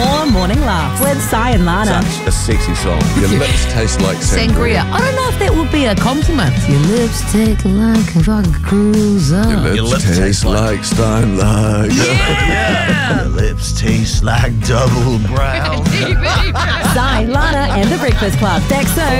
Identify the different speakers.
Speaker 1: more morning laughs with Si and Lana.
Speaker 2: Such a sexy song. Your lips taste like sangria.
Speaker 1: I don't know if that would be a compliment. Your lips take like a rock cruiser.
Speaker 2: Your lips taste like Steinlager.
Speaker 3: Your lips taste like double brown.
Speaker 1: Si, Lana and the Breakfast Club. Back soon.